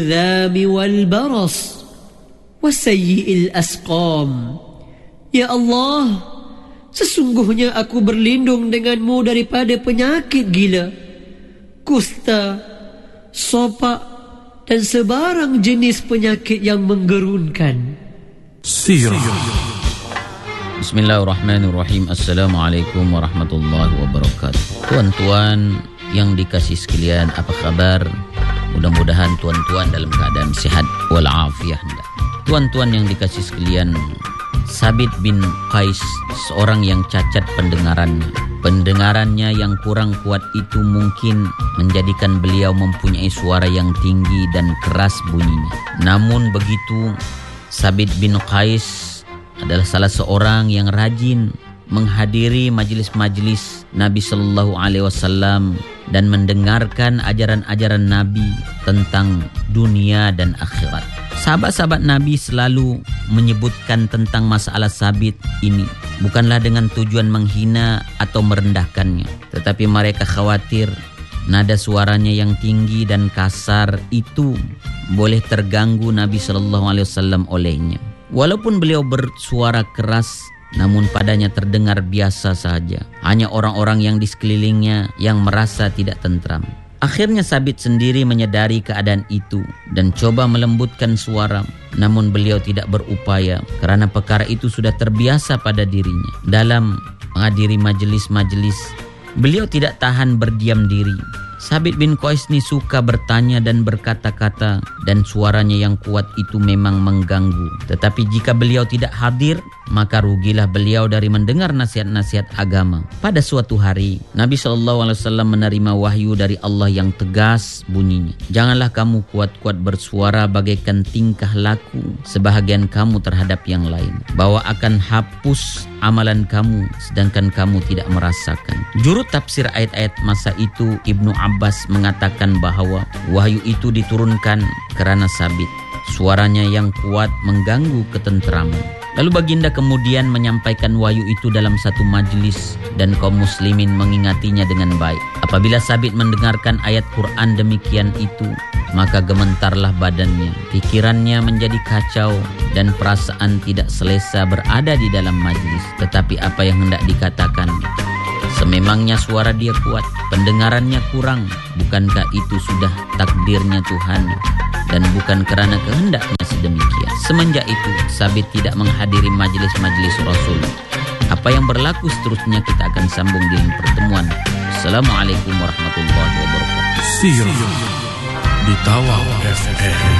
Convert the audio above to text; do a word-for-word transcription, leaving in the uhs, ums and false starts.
الذام والبرص وسيء الأسقام. Ya Allah, sesungguhnya aku berlindung denganmu daripada penyakit gila, kusta, sopak, dan sebarang jenis penyakit yang menggerunkan. Sirah. Bismillahirrahmanirrahim. Assalamualaikum warahmatullahi wabarakatuh. Tuan-tuan yang dikasih sekalian, apa kabar? Mudah-mudahan tuan-tuan dalam keadaan sehat walafiat. Tuan-tuan yang dikasih sekalian, Sabit bin Qais, seorang yang cacat pendengarannya. Pendengarannya yang kurang kuat itu mungkin menjadikan beliau mempunyai suara yang tinggi dan keras bunyinya. Namun begitu, Sabit bin Qais adalah salah seorang yang rajin menghadiri majelis-majelis Nabi Sallallahu Alaihi Wasallam dan mendengarkan ajaran-ajaran Nabi tentang dunia dan akhirat. Sahabat-sahabat Nabi selalu menyebutkan tentang masalah Sabit ini, bukanlah dengan tujuan menghina atau merendahkannya, tetapi mereka khawatir nada suaranya yang tinggi dan kasar itu boleh terganggu Nabi Sallallahu Alaihi Wasallam olehnya. Walaupun beliau bersuara keras, namun padanya terdengar biasa saja. Hanya orang-orang yang di sekelilingnya yang merasa tidak tentram. Akhirnya Sabit sendiri menyadari keadaan itu dan coba melembutkan suara. Namun beliau tidak berupaya karena perkara itu sudah terbiasa pada dirinya. Dalam menghadiri majelis-majelis, beliau tidak tahan berdiam diri. Sabit bin Qais ini suka bertanya dan berkata-kata, dan suaranya yang kuat itu memang mengganggu. Tetapi jika beliau tidak hadir, maka rugilah beliau dari mendengar nasihat-nasihat agama. Pada suatu hari, Nabi shallallahu alaihi wasallam menerima wahyu dari Allah yang tegas bunyinya. Janganlah kamu kuat-kuat bersuara bagaikan tingkah laku sebahagian kamu terhadap yang lain, bahwa akan hapus amalan kamu sedangkan kamu tidak merasakan. Juru tafsir ayat-ayat masa itu, Ibnu Abbas, mengatakan bahwa wahyu itu diturunkan karena Sabit. Suaranya yang kuat mengganggu ketenteraman. Lalu baginda kemudian menyampaikan wahyu itu dalam satu majelis dan kaum muslimin mengingatinya dengan baik. Apabila Sabit mendengarkan ayat Quran demikian itu, maka gementarlah badannya, pikirannya menjadi kacau dan perasaan tidak selesa berada di dalam majelis. Tetapi apa yang hendak dikatakan? Sememangnya suara dia kuat, pendengarannya kurang, bukankah itu sudah takdirnya Tuhan dan bukan kerana kehendaknya sedemikian. Semenjak itu Sabit tidak menghadiri majelis-majelis Rasul. Apa yang berlaku seterusnya kita akan sambung di pertemuan. Assalamualaikum warahmatullahi wabarakatuh. Sirah di Tawau F M.